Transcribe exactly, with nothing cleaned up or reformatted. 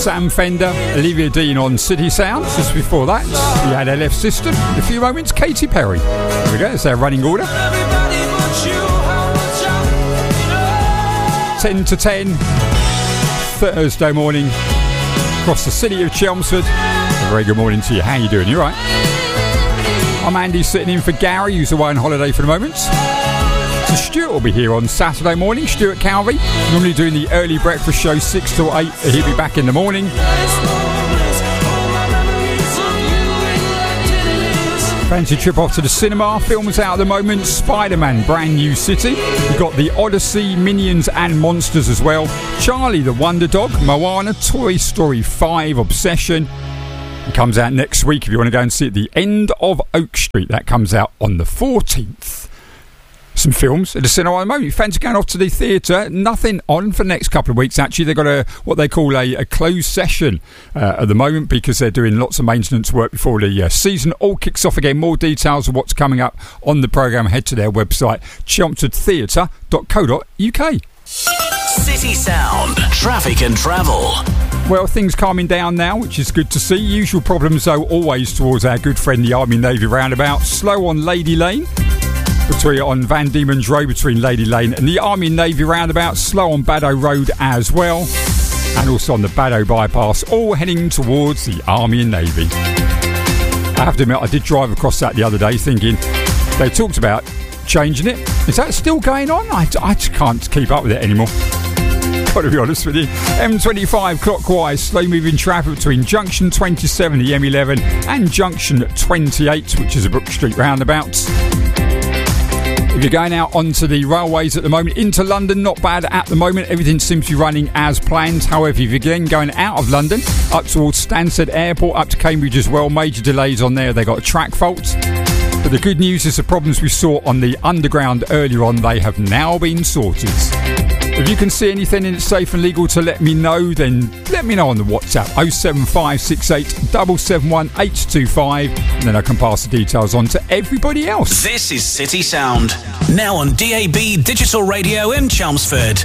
Sam Fender, Olivia Dean on City Sounds. Just before that, we had L F System. In a few moments, Katy Perry. There we go, it's our running order. ten to ten, Thursday morning, across the city of Chelmsford. A very good morning to you. How you doing? You all right? I'm Andy, sitting in for Gary, who's away on holiday for the moment. So Stuart will be here on Saturday morning. Stuart Calvey, normally doing the early breakfast show six till eight. He'll be back in the morning. Fancy a trip off to the cinema? Films out at the moment. Spider-Man, Brand New City. We've got The Odyssey, Minions and Monsters as well. Charlie the Wonder Dog, Moana, Toy Story five, Obsession. It comes out next week if you want to go and see it. The End of Oak Street. That comes out on the fourteenth. Some films at the cinema at the moment. You fancy going off to the theatre? Nothing on for the next couple of weeks. Actually, they've got a what they call a, a closed session uh, at the moment because they're doing lots of maintenance work before the uh, season all kicks off again. More details of what's coming up on the programme, head to their website, chelmsford theatre dot co dot uk. City Sound, traffic and travel. Well, things calming down now, which is good to see. Usual problems, though, always towards our good friend, the Army Navy roundabout. Slow on Lady Lane. Between on Van Diemen's Road between Lady Lane and the Army Navy roundabout, slow on Baddow Road as well, and also on the Baddow bypass, all heading towards the Army and Navy. I have to admit, I did drive across that the other day thinking they talked about changing it. Is that still going on? I, I just can't keep up with it anymore. Got to be honest with you. M twenty-five clockwise, slow moving traffic between Junction twenty-seven, the M eleven, and Junction twenty-eight, which is a Brook Street roundabout. If you're going out onto the railways at the moment, into London, not bad at the moment. Everything seems to be running as planned. However, if you're again going out of London, up towards Stansted Airport, up to Cambridge as well, major delays on there. They got a track fault. But the good news is the problems we saw on the underground earlier on, they have now been sorted. If you can see anything and it's safe and legal to let me know, then let me know on the WhatsApp oh seven five six eight seven seven one eight two five, and then I can pass the details on to everybody else. This is City Sound, now on D A B Digital Radio in Chelmsford.